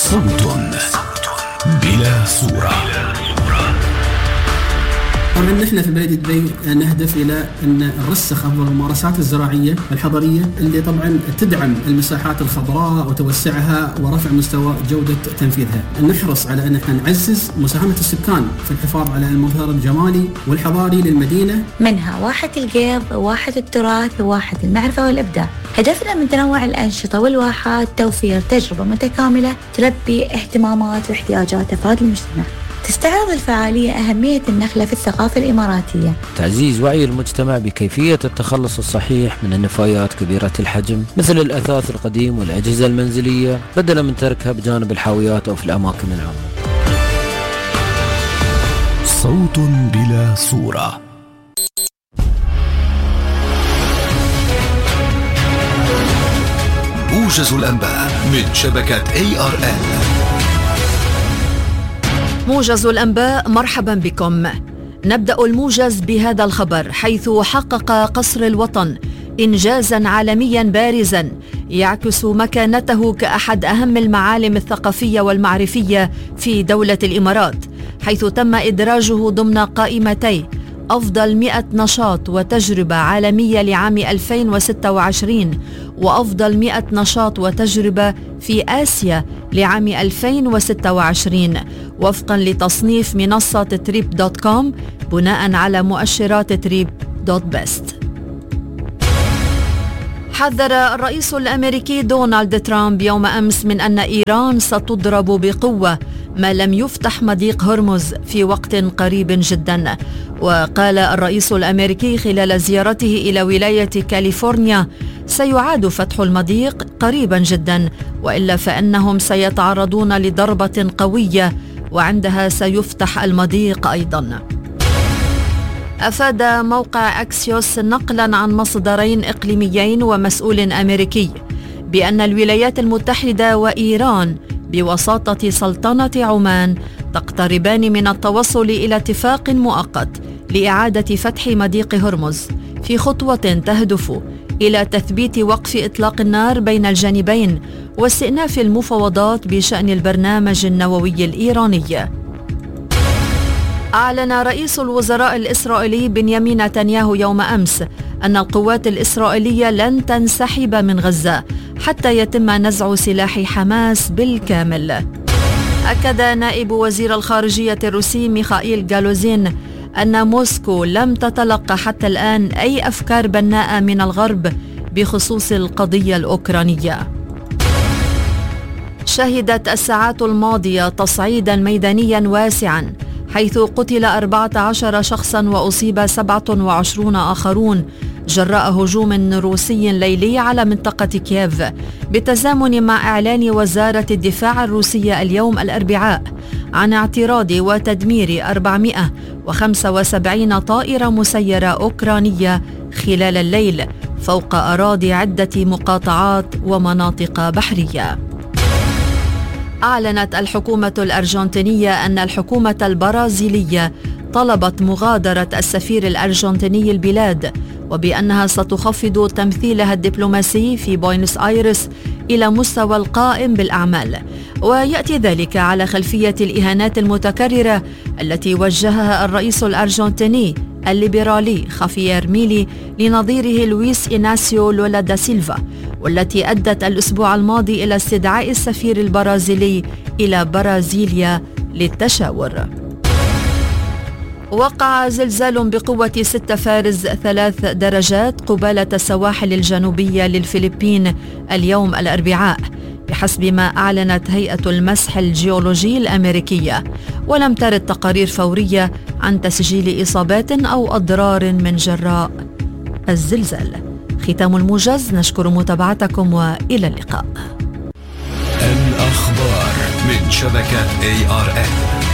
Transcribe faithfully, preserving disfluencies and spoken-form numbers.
صوت بلا صورة. طبعا نحن في بلدية دبي نهدف إلى أن نرسخ أفضل الممارسات الزراعية الحضرية اللي طبعا تدعم المساحات الخضراء وتوسعها ورفع مستوى جودة تنفيذها. نحرص على أن احنا نعزز مساهمة السكان في الحفاظ على المظهر الجمالي والحضاري للمدينة، منها واحة القيض، واحة التراث، وواحة المعرفة والإبداع. هدفنا من تنوع الأنشطة والواحات توفير تجربة متكاملة تلبي اهتمامات واحتياجات أفراد المجتمع. تستعرض الفعالية أهمية النخلة في الثقافة الإماراتية، تعزيز وعي المجتمع بكيفية التخلص الصحيح من النفايات كبيرة الحجم مثل الأثاث القديم والأجهزة المنزلية بدلا من تركها بجانب الحاويات أو في الأماكن العامة. صوت بلا صورة. موجز الأنباء من شبكة إيه آر إل. موجز الأنباء، مرحبا بكم. نبدأ الموجز بهذا الخبر، حيث حقق قصر الوطن إنجازا عالميا بارزا يعكس مكانته كأحد أهم المعالم الثقافية والمعرفية في دولة الإمارات، حيث تم إدراجه ضمن قائمتي أفضل مئة نشاط وتجربة عالمية لعام ألفين وستة وعشرين وأفضل مئة نشاط وتجربة في آسيا لعام ألفين وستة وعشرين وفقا لتصنيف منصة تريب دوت كوم بناء على مؤشرات تريب دوت بيست. حذر الرئيس الأمريكي دونالد ترامب يوم أمس من أن إيران ستضرب بقوة ما لم يفتح مضيق هرمز في وقت قريب جدا. وقال الرئيس الأمريكي خلال زيارته إلى ولاية كاليفورنيا: سيعاد فتح المضيق قريبا جدا، وإلا فإنهم سيتعرضون لضربة قوية وعندها سيفتح المضيق أيضا. أفاد موقع أكسيوس نقلا عن مصدرين إقليميين ومسؤول أمريكي بأن الولايات المتحدة وإيران بوساطة سلطنة عمان تقتربان من التوصل إلى اتفاق مؤقت لإعادة فتح مضيق هرمز في خطوة تهدف إلى تثبيت وقف إطلاق النار بين الجانبين واستئناف المفاوضات بشأن البرنامج النووي الإيراني. أعلن رئيس الوزراء الإسرائيلي بنيامين نتنياهو يوم أمس أن القوات الإسرائيلية لن تنسحب من غزة حتى يتم نزع سلاح حماس بالكامل. أكد نائب وزير الخارجية الروسي ميخائيل غالوزين أن موسكو لم تتلقى حتى الآن أي أفكار بناءة من الغرب بخصوص القضية الأوكرانية. شهدت الساعات الماضية تصعيدا ميدانيا واسعا حيث قتل أربعة عشر شخصا وأصيب سبعة وعشرين آخرون جراء هجوم روسي ليلي على منطقة كييف، بالتزامن مع إعلان وزارة الدفاع الروسية اليوم الأربعاء عن اعتراض وتدمير أربعمئة وخمسة وسبعين طائرة مسيرة أوكرانية خلال الليل فوق أراضي عدة مقاطعات ومناطق بحرية. أعلنت الحكومة الأرجنتينية أن الحكومة البرازيلية طلبت مغادرة السفير الأرجنتيني البلاد، وبأنها ستخفض تمثيلها الدبلوماسي في بوينس آيرس إلى مستوى القائم بالأعمال. ويأتي ذلك على خلفية الإهانات المتكررة التي وجهها الرئيس الأرجنتيني الليبرالي خافيير ميلي لنظيره لويس إناسيو لولا دا سيلفا، والتي أدت الأسبوع الماضي إلى استدعاء السفير البرازيلي إلى برازيليا للتشاور. وقع زلزال بقوة ستة فارز ثلاث درجات قبالة السواحل الجنوبية للفلبين اليوم الأربعاء بحسب ما أعلنت هيئة المسح الجيولوجي الأمريكية، ولم ترد تقارير فورية عن تسجيل إصابات أو أضرار من جراء الزلزال. ختام الموجز، نشكر متابعتكم وإلى اللقاء. الأخبار من شبكة إيه آر إل.